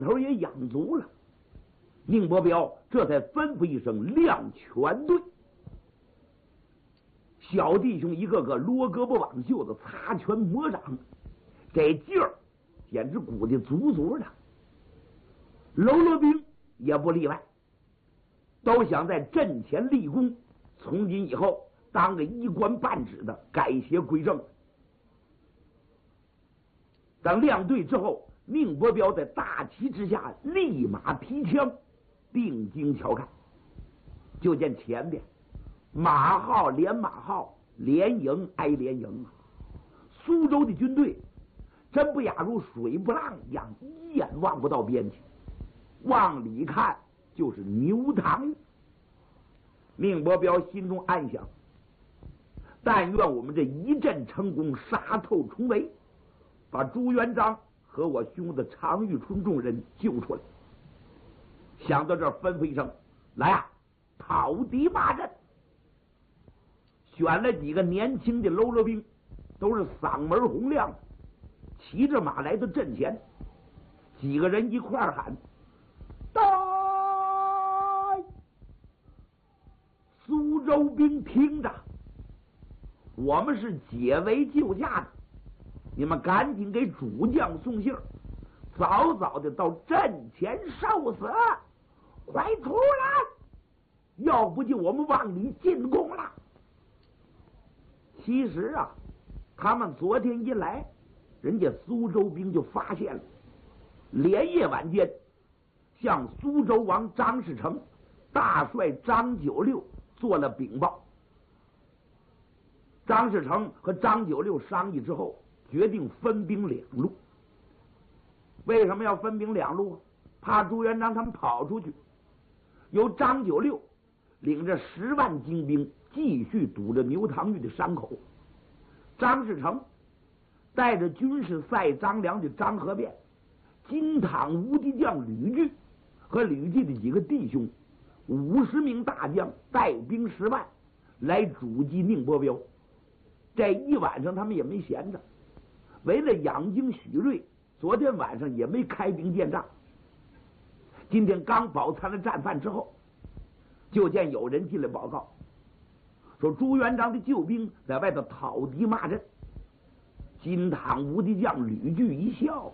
头也养足了。宁伯彪这才吩咐一声：“亮全队！”小弟兄一个个罗胳膊挽袖子，擦拳磨掌，这劲儿简直鼓得足足的。喽啰兵也不例外，都想在阵前立功，从今以后当个一官半职的，改邪归正。等亮队之后，宁伯彪在大旗之下立马提枪，定睛瞧看，就见前边马号连马号，连营挨连营啊！苏州的军队真不亚如水波浪一样，一眼望不到边去。往里看就是牛塘峪。宁伯彪心中暗想：但愿我们这一阵成功，杀透重围，把朱元璋和我兄弟常遇春众人救出来。想到这儿，吩咐一声：“来啊，讨敌骂阵！”选了几个年轻的喽啰兵，都是嗓门洪亮的，骑着马来到阵前，几个人一块儿喊：“来！”苏州兵听着，我们是解围救驾的，你们赶紧给主将送信儿，早早的到阵前受死，快出来！要不就我们往里进攻了。其实啊，他们昨天一来，人家苏州兵就发现了，连夜晚间向苏州王张士诚、大帅张九六做了禀报。张士诚和张九六商议之后，决定分兵两路。为什么要分兵两路？怕朱元璋他们跑出去，由张九六领着10万精兵继续堵着牛塘峪的山口，张士诚带着军士赛张良的张和便、金堂无敌将吕据和吕据的几个弟兄50名大将，带兵10万来阻击宁伯彪。这一晚上他们也没闲着，为了养精蓄锐，昨天晚上也没开兵见仗。今天刚饱餐了战饭之后，就见有人进来报告，说朱元璋的救兵在外头讨敌骂阵。金堂无敌将吕据一笑：“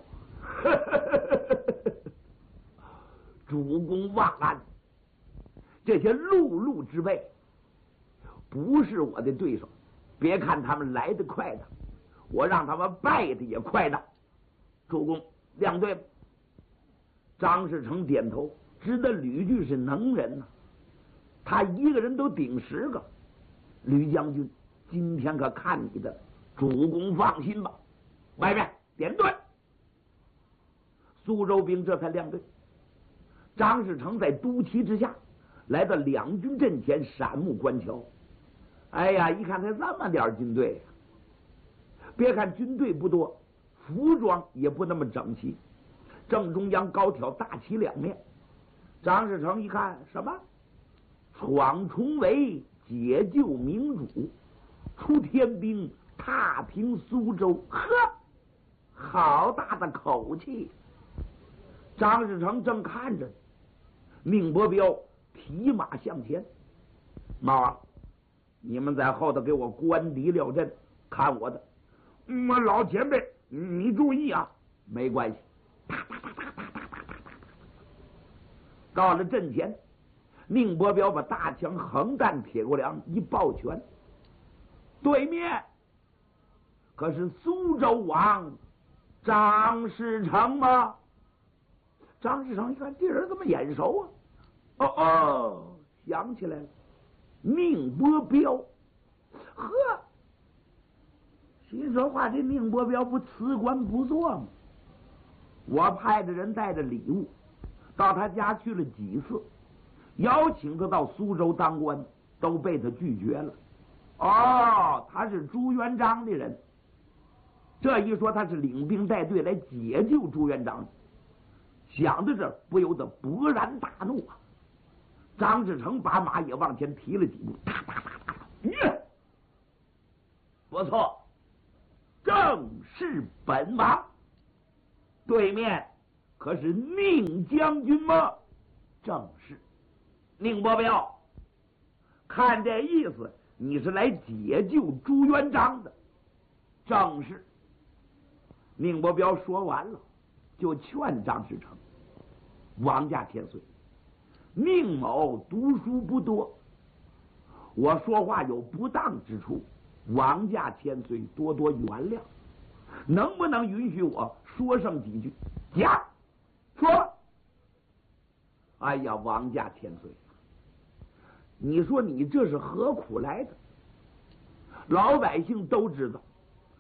主公万安，这些陆路之辈不是我的对手，别看他们来得快的，我让他们败的也快的。主公亮队。”张士诚点头，知道吕据是能人呐，他一个人都顶10个。吕将军，今天可看你的，主公放心吧。外面点队。苏州兵这才亮队。张士诚在督旗之下来到两军阵前，闪目观瞧。哎呀，一看才这么点军队，别看军队不多，服装也不那么整齐。正中央高挑大旗两面，张士诚一看，什么闯重围，解救明主，出天兵，踏平苏州，呵，好大的口气！张士诚正看着，宁伯彪提马向前，猫啊，你们在后头给我关敌料阵，看我的。老前辈，你注意啊，没关系。到了阵前，宁伯彪把大枪横弹铁骨梁一抱拳，对面可是苏州王张士诚吗？张士诚一看，这人怎么眼熟啊？想起来了，宁伯彪。呵，心说话，这宁伯彪不辞官不做吗？我派的人带着礼物到他家去了几次，邀请他到苏州当官，都被他拒绝了。他是朱元璋的人。这一说，他是领兵带队来解救朱元璋。想到这儿，不由得勃然大怒啊！张士诚把马也往前提了几步，不错，正是本王。对面可是宁将军吗？正是。宁伯彪，看这意思，你是来解救朱元璋的。正是。宁伯彪说完了，就劝张士诚：王家千岁，宁某读书不多，我说话有不当之处，王家千岁多多原谅，能不能允许我说上几句？讲，说。哎呀，王家千岁，你说你这是何苦来的？老百姓都知道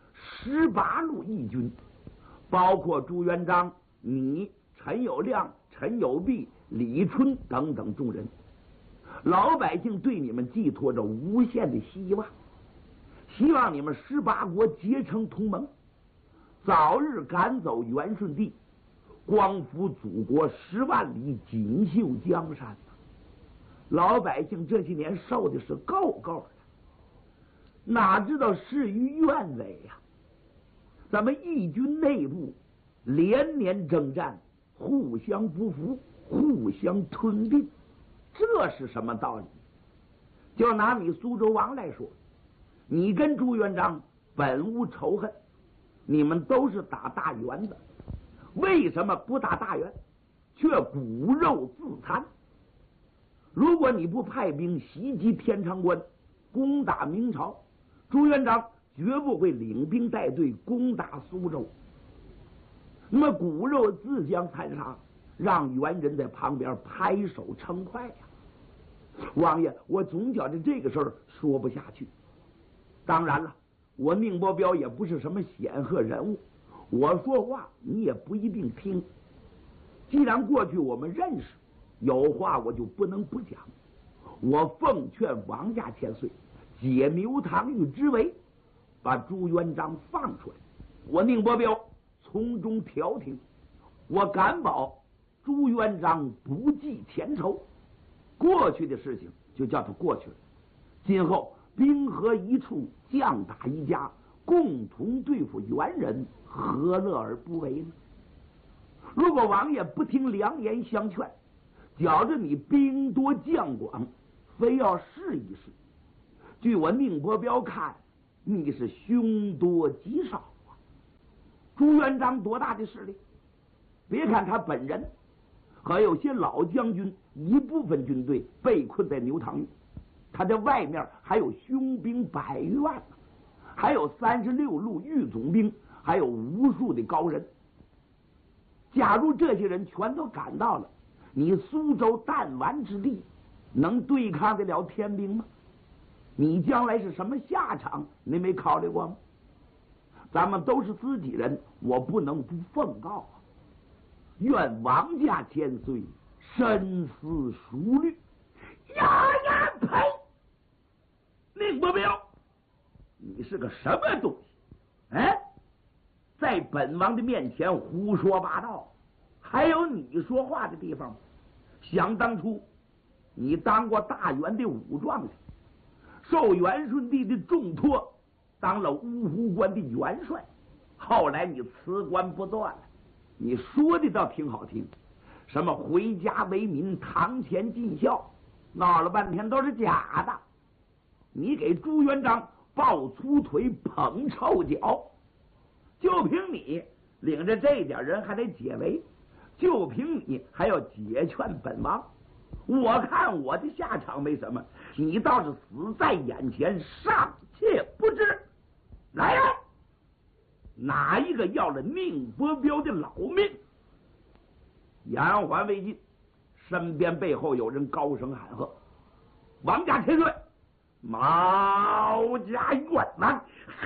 ，18路义军，包括朱元璋、你、陈友谅、陈友弼、李春等等众人，老百姓对你们寄托着无限的希望，希望你们18国结成同盟，早日赶走元顺帝，光复祖国10万里，锦绣江山。老百姓这些年受的是够够的，哪知道事与愿违呀！咱们义军内部连年征战，互相不服，互相吞并，这是什么道理？就拿你苏州王来说，你跟朱元璋本无仇恨，你们都是打大元的，为什么不打大元，却骨肉自残？如果你不派兵袭击天长关，攻打明朝，朱元璋绝不会领兵带队攻打苏州。那么骨肉自相残杀，让元人在旁边拍手称快呀！王爷，我总觉着这个事儿说不下去。当然了，我宁伯彪也不是什么显赫人物，我说话你也不一定听。既然过去我们认识，有话我就不能不讲。我奉劝王家千岁解牛堂玉之围，把朱元璋放出来，我宁伯彪从中调停。我敢保朱元璋不记前仇，过去的事情就叫它过去了，今后兵合一处，将打一家，共同对付元人，何乐而不为呢？如果王爷不听良言相劝，觉着你兵多将广，非要试一试，据我宁伯彪看，你是凶多吉少啊！朱元璋多大的势力？别看他本人和有些老将军一部分军队被困在牛塘峪，他在外面还有凶兵100余万，还有36路御总兵，还有无数的高人。假如这些人全都赶到了，你苏州弹丸之地，能对抗得了天兵吗？你将来是什么下场，你没考虑过吗？咱们都是自己人，我不能不奉告啊！愿王家千岁深思熟虑。呀，呸！宁伯彪，你是个什么东西？哎，在本王的面前胡说八道，还有你说话的地方吗？想当初你当过大元的武状元，受元顺帝的重托，当了芜湖关的元帅，后来你辞官不断了。你说的倒挺好听，什么回家为民，堂前尽孝，闹了半天都是假的。你给朱元璋抱粗腿，捧臭脚，就凭你领着这点人还得解围，就凭你还要解劝本王。我看我的下场没什么，你倒是死在眼前，尚且不知。来呀，哪一个要了宁伯彪的老命？言还未尽，身边背后有人高声喊喝：王家千岁，毛家元王！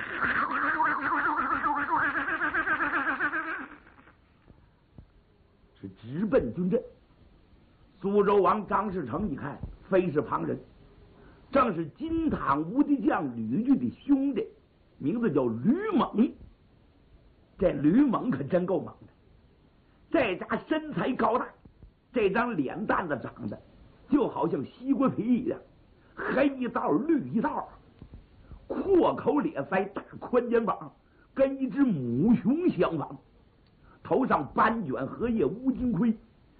是直奔军阵。苏州王张士诚一看，非是旁人，正是金堂无敌将吕据的兄弟，名字叫吕蒙。这吕蒙可真够猛的，这家身材高大，这张脸蛋子长得就好像西瓜皮一样，黑一道绿一道，阔口咧腮，大宽肩膀，跟一只母熊相仿。 头上斑卷荷叶乌金盔，